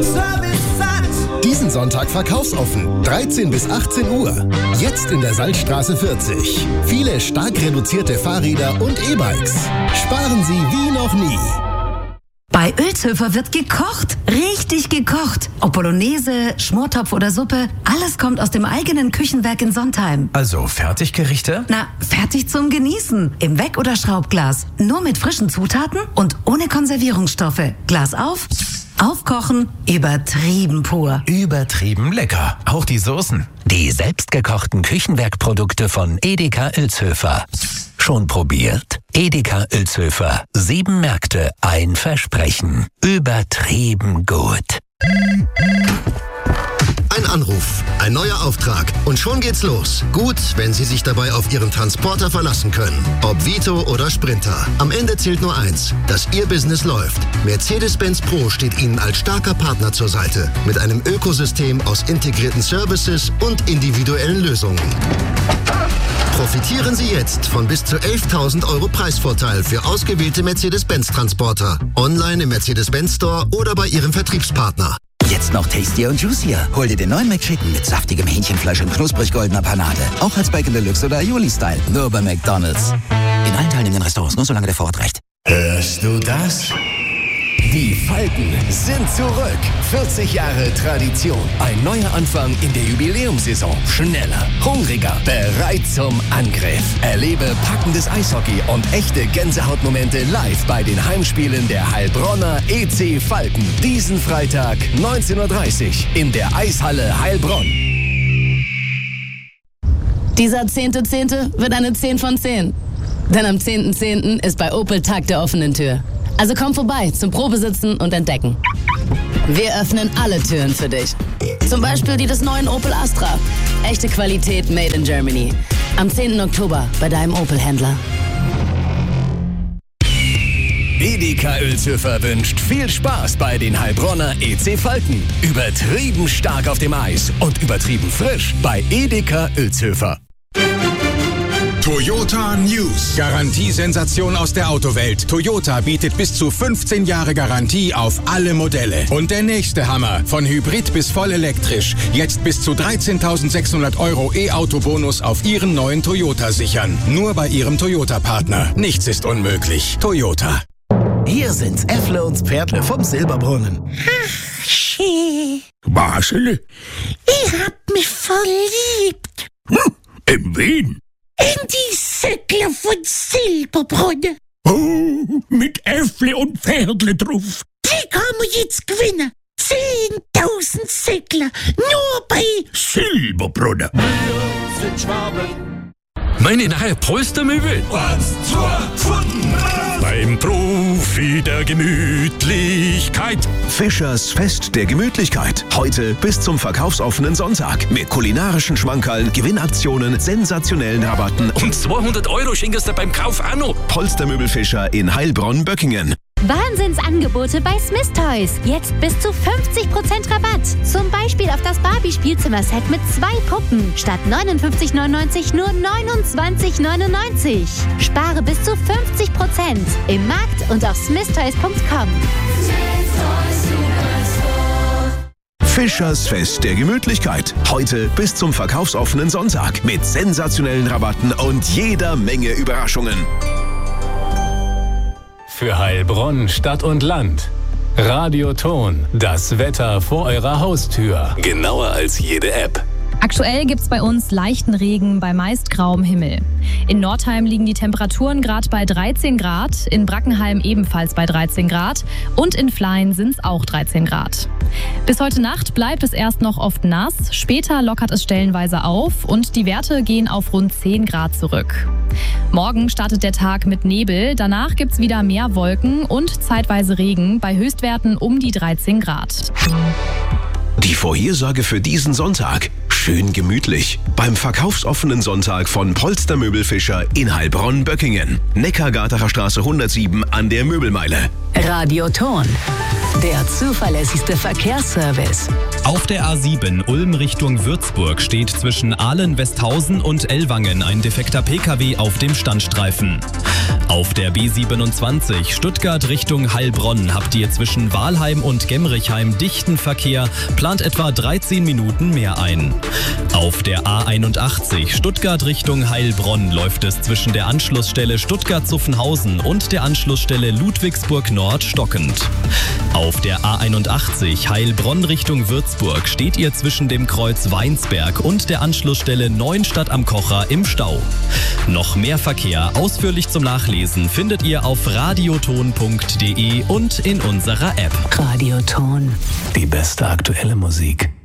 Diesen Sonntag verkaufsoffen, 13 bis 18 Uhr. Jetzt in der Salzstraße 40. Viele stark reduzierte Fahrräder und E-Bikes. Sparen Sie wie noch nie. Bei Ölzhöfer wird gekocht. Richtig gekocht. Ob Bolognese, Schmortopf oder Suppe, alles kommt aus dem eigenen Küchenwerk in Sontheim. Also Fertiggerichte? Na, fertig zum Genießen. Im Weck- oder Schraubglas. Nur mit frischen Zutaten und ohne Konservierungsstoffe. Glas auf, aufkochen, übertrieben pur. Übertrieben lecker. Auch die Soßen. Die selbstgekochten Küchenwerkprodukte von Edeka Uelzhöfer. Schon probiert? Edeka Uelzhöfer. 7 Märkte, ein Versprechen. Übertrieben gut. Ein Anruf, ein neuer Auftrag und schon geht's los. Gut, wenn Sie sich dabei auf Ihren Transporter verlassen können. Ob Vito oder Sprinter. Am Ende zählt nur eins, dass Ihr Business läuft. Mercedes-Benz Pro steht Ihnen als starker Partner zur Seite. Mit einem Ökosystem aus integrierten Services und individuellen Lösungen. Profitieren Sie jetzt von bis zu 11.000 € Preisvorteil für ausgewählte Mercedes-Benz-Transporter. Online im Mercedes-Benz Store oder bei Ihrem Vertriebspartner. Jetzt noch tastier und juicier. Hol dir den neuen McChicken mit saftigem Hähnchenfleisch und knusprig goldener Panade. Auch als Bacon Deluxe oder Aioli-Style. Nur bei McDonald's. In allen teilnehmenden Restaurants, nur solange der Vorrat reicht. Hörst du das? Die Falken sind zurück. 40 Jahre Tradition. Ein neuer Anfang in der Jubiläumssaison. Schneller, hungriger, bereit zum Angriff. Erlebe packendes Eishockey und echte Gänsehautmomente live bei den Heimspielen der Heilbronner EC Falken. Diesen Freitag 19:30 Uhr in der Eishalle Heilbronn. Dieser 10.10. wird eine 10 von 10. Denn am 10.10. ist bei Opel Tag der offenen Tür. Also komm vorbei zum Probesitzen und Entdecken. Wir öffnen alle Türen für dich. Zum Beispiel die des neuen Opel Astra. Echte Qualität made in Germany. Am 10. Oktober bei deinem Opel-Händler. Edeka Uelzhöfer wünscht viel Spaß bei den Heilbronner EC Falken. Übertrieben stark auf dem Eis und übertrieben frisch bei Edeka Uelzhöfer. Toyota News. Garantiesensation aus der Autowelt. Toyota bietet bis zu 15 Jahre Garantie auf alle Modelle. Und der nächste Hammer. Von Hybrid bis voll elektrisch. Jetzt bis zu 13.600 € E-Auto-Bonus auf Ihren neuen Toyota sichern. Nur bei Ihrem Toyota-Partner. Nichts ist unmöglich. Toyota. Hier sind's Äffle und Pferdle vom Silberbrunnen. Ach, schön. Basele? Ich hab mich verliebt. In wen? In die Säckler von Silberbrunnen. Oh, mit Äffle und Pferdle drauf. Die kann man jetzt gewinnen. 10.000 Säckler. Nur bei Silberbrunnen. Wir sind Schwaben. Meine neue Polstermöbel. 1, 2, Pfunden. Beim Profi der Gemütlichkeit. Fischers Fest der Gemütlichkeit. Heute bis zum verkaufsoffenen Sonntag. Mit kulinarischen Schmankerln, Gewinnaktionen, sensationellen Rabatten und 200 € schenkst du beim Kauf auch noch. Polstermöbel Fischer in Heilbronn-Böckingen. Wahnsinnsangebote bei Smith Toys. Jetzt bis zu 50% Rabatt. Zum Beispiel auf das Barbie-Spielzimmerset mit 2 Puppen. Statt 59,99 nur 29,99. Spare bis zu 50% im Markt und auf smithtoys.com. Fischers Fest der Gemütlichkeit. Heute bis zum verkaufsoffenen Sonntag. Mit sensationellen Rabatten und jeder Menge Überraschungen. Für Heilbronn, Stadt und Land. Radioton, das Wetter vor eurer Haustür. Genauer als jede App. Aktuell gibt's bei uns leichten Regen bei meist grauem Himmel. In Nordheim liegen die Temperaturen gerade bei 13 Grad, in Brackenheim ebenfalls bei 13 Grad und in Flein sind's auch 13 Grad. Bis heute Nacht bleibt es erst noch oft nass, später lockert es stellenweise auf und die Werte gehen auf rund 10 Grad zurück. Morgen startet der Tag mit Nebel, danach gibt's wieder mehr Wolken und zeitweise Regen bei Höchstwerten um die 13 Grad. Die Vorhersage für diesen Sonntag. Schön gemütlich. Beim verkaufsoffenen Sonntag von Polstermöbel Fischer in Heilbronn-Böckingen. Neckargartener Straße 107 an der Möbelmeile. Radioton. Der zuverlässigste Verkehrsservice. Auf der A7 Ulm Richtung Würzburg steht zwischen Ahlen-Westhausen und Ellwangen ein defekter PKW auf dem Standstreifen. Auf der B27 Stuttgart Richtung Heilbronn habt ihr zwischen Wahlheim und Gemrichheim dichten Verkehr, plant etwa 13 Minuten mehr ein. Auf der A81 Stuttgart Richtung Heilbronn läuft es zwischen der Anschlussstelle Stuttgart-Zuffenhausen und der Anschlussstelle Ludwigsburg Nord stockend. Auf der A81 Heilbronn Richtung Würzburg steht ihr zwischen dem Kreuz Weinsberg und der Anschlussstelle Neuenstadt am Kocher im Stau. Noch mehr Verkehr ausführlich zum Nachlesen findet ihr auf radioton.de und in unserer App. Radioton. Die beste aktuelle Musik.